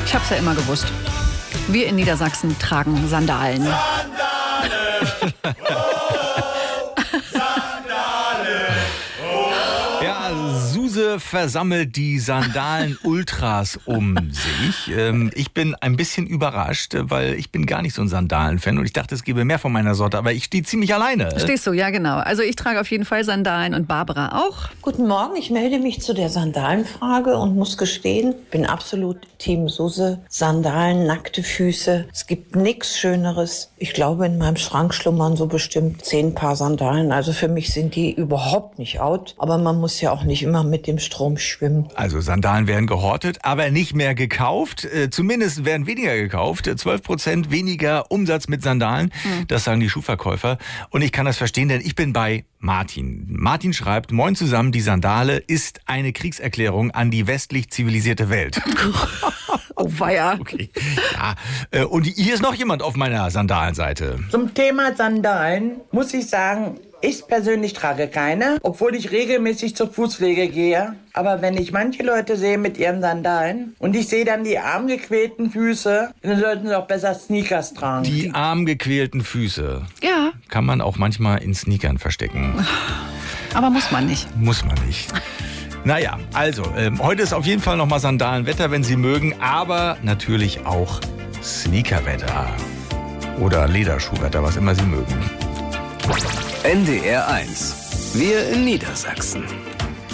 Ich hab's ja immer gewusst. Wir in Niedersachsen tragen Sandalen. Ja, Suse versammelt die Sandalen-Ultras um sich. Ich bin ein bisschen überrascht, weil ich bin gar nicht so ein Sandalen-Fan und ich dachte, es gäbe mehr von meiner Sorte, aber ich stehe ziemlich alleine. Stehst du, ja genau. Also ich trage auf jeden Fall Sandalen und Barbara auch. Guten Morgen, ich melde mich zu der Sandalenfrage und muss gestehen, bin absolut Team Suse. Sandalen, nackte Füße, es gibt nichts Schöneres. Ich glaube, in meinem Schrank schlummern so bestimmt 10 Paar Sandalen. Also für mich sind die überhaupt nicht out, aber man muss ja auch nicht immer mit dem Strom schwimmen. Also Sandalen werden gehortet, aber nicht mehr gekauft. Zumindest werden weniger gekauft. 12% weniger Umsatz mit Sandalen. Das sagen die Schuhverkäufer. Und ich kann das verstehen, denn ich bin bei Martin. Martin schreibt, moin zusammen, die Sandale ist eine Kriegserklärung an die westlich zivilisierte Welt. Oh weia. Okay. Ja. Und hier ist noch jemand auf meiner Sandalenseite. Zum Thema Sandalen muss ich sagen, ich persönlich trage keine, obwohl ich regelmäßig zur Fußpflege gehe. Aber wenn ich manche Leute sehe mit ihren Sandalen und ich sehe dann die armgequälten Füße, dann sollten sie auch besser Sneakers tragen. Die armgequälten Füße. Ja. Kann man auch manchmal in Sneakern verstecken. Aber muss man nicht. Muss man nicht. Naja, also, heute ist auf jeden Fall nochmal Sandalenwetter, wenn Sie mögen, aber natürlich auch Sneakerwetter. Oder Lederschuhwetter, was immer Sie mögen. NDR 1. Wir in Niedersachsen.